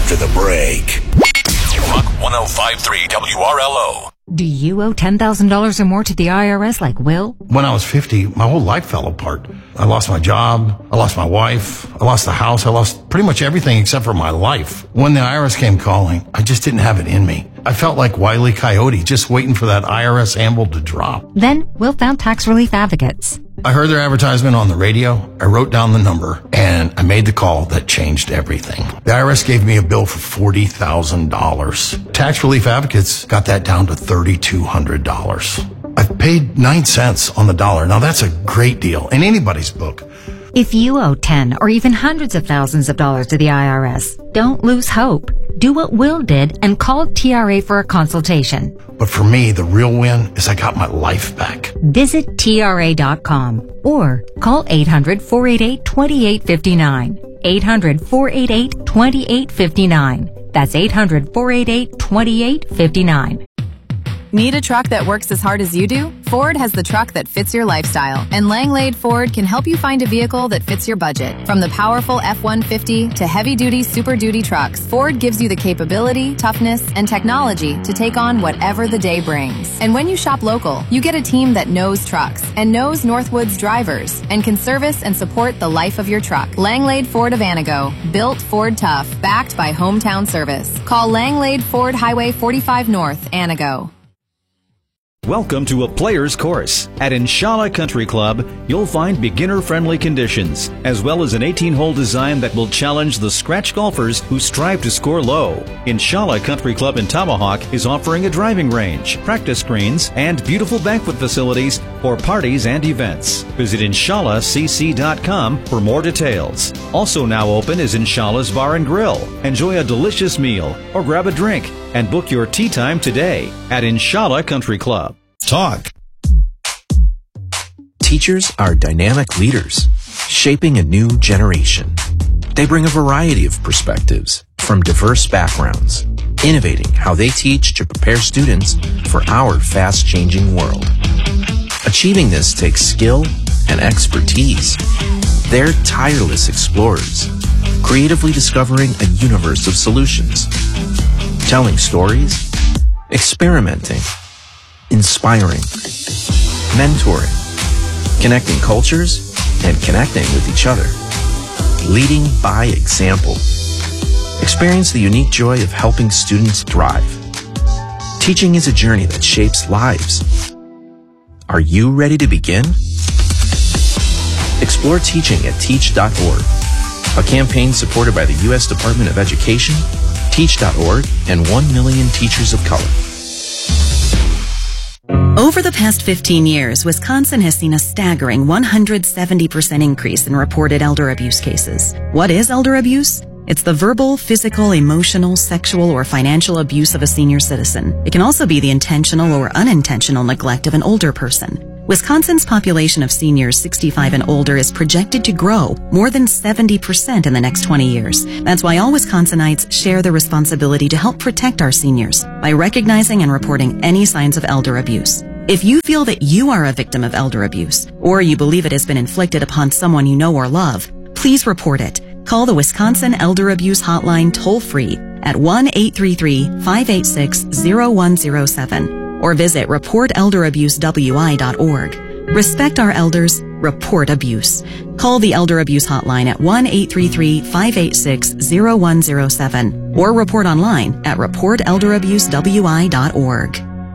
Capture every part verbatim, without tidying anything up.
after the break. Rock one oh five point three W R L O. Do you owe ten thousand dollars or more to the I R S like Will? When I was fifty, my whole life fell apart. I lost my job, I lost my wife, I lost the house, I lost pretty much everything except for my life. When the I R S came calling, I just didn't have it in me. I felt like Wile E. Coyote, just waiting for that I R S anvil to drop. Then Will found Tax Relief Advocates. I heard their advertisement on the radio, I wrote down the number, and I made the call that changed everything. The I R S gave me a bill for forty thousand dollars. Tax Relief Advocates got that down to three thousand two hundred dollars. I've paid nine cents on the dollar. Now that's a great deal in anybody's book. If you owe ten or even hundreds of thousands of dollars to the I R S, don't lose hope. Do what Will did and call T R A for a consultation. But for me, the real win is I got my life back. Visit T R A dot com or call eight hundred, four eight eight, two eight five nine. eight hundred, four eight eight, two eight five nine. That's eight hundred, four eight eight, two eight five nine. Need a truck that works as hard as you do? Ford has the truck that fits your lifestyle, and Langlade Ford can help you find a vehicle that fits your budget. From the powerful F one fifty to heavy-duty Super Duty trucks, Ford gives you the capability, toughness, and technology to take on whatever the day brings. And when you shop local, you get a team that knows trucks and knows Northwood's drivers and can service and support the life of your truck. Langlade Ford of Anago, built Ford tough, backed by hometown service. Call Langlade Ford Highway forty-five North, Anago. Welcome to a player's course. At Inshallah Country Club, you'll find beginner-friendly conditions, as well as an eighteen-hole design that will challenge the scratch golfers who strive to score low. Inshallah Country Club in Tomahawk is offering a driving range, practice greens, and beautiful banquet facilities for parties and events. Visit Inshallah C C dot com for more details. Also now open is Inshallah's Bar and Grill. Enjoy a delicious meal or grab a drink and book your tea time today at Inshallah Country Club. Talk. Teachers are dynamic leaders, shaping a new generation. They bring a variety of perspectives from diverse backgrounds, innovating how they teach to prepare students for our fast-changing world. Achieving this takes skill and expertise. They're tireless explorers, creatively discovering a universe of solutions, telling stories, experimenting, inspiring, mentoring, connecting cultures, and connecting with each other, leading by example. Experience the unique joy of helping students thrive. Teaching is a journey that shapes lives. Are you ready to begin? Explore teaching at teach dot org, a campaign supported by the U S Department of Education, teach dot org, and one million teachers of color. Over the past fifteen years, Wisconsin has seen a staggering one hundred seventy percent increase in reported elder abuse cases. What is elder abuse? It's the verbal, physical, emotional, sexual, or financial abuse of a senior citizen. It can also be the intentional or unintentional neglect of an older person. Wisconsin's population of seniors sixty-five and older is projected to grow more than seventy percent in the next twenty years. That's why all Wisconsinites share the responsibility to help protect our seniors by recognizing and reporting any signs of elder abuse. If you feel that you are a victim of elder abuse, or you believe it has been inflicted upon someone you know or love, please report it. Call the Wisconsin Elder Abuse Hotline toll-free at one eight three three, five eight six, zero one zero seven or visit report elder abuse w i dot org. Respect our elders. Report abuse. Call the Elder Abuse Hotline at one eight three three, five eight six, zero one zero seven or report online at report elder abuse w i dot org.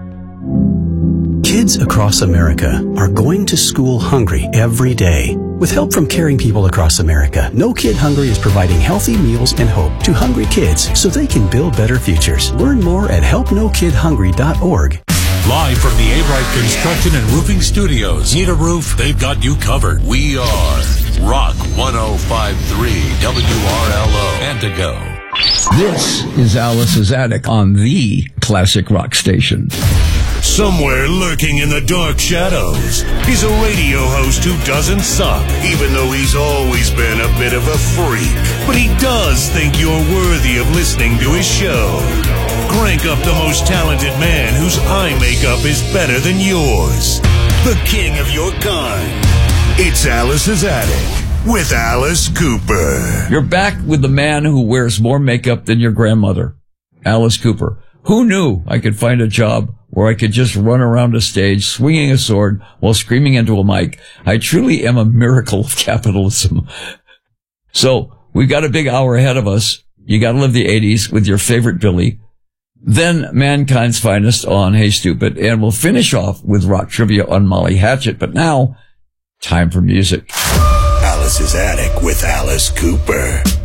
Kids across America are going to school hungry every day. With help from caring people across America, No Kid Hungry is providing healthy meals and hope to hungry kids so they can build better futures. Learn more at help no kid hungry dot org. Live from the A-Bright Construction and Roofing Studios. Need a roof? They've got you covered. We are Rock one oh five point three W R L O. And to go. This is Alice's Attic on the Classic Rock Station. Somewhere lurking in the dark shadows is a radio host who doesn't suck, even though he's always been a bit of a freak. But he does think you're worthy of listening to his show. Crank up the most talented man whose eye makeup is better than yours. The king of your kind. It's Alice's Attic. with Alice Cooper. You're back with the man who wears more makeup than your grandmother, Alice Cooper. Who knew I could find a job where I could just run around a stage swinging a sword while screaming into a mic? I truly am a miracle of capitalism. So we got a big hour ahead of us. You got to live the eighties with your favorite Billy. Then Mankind's Finest on Hey Stupid. And we'll finish off with rock trivia on Molly Hatchet. But now, time for music. Alice's Attic with Alice Cooper.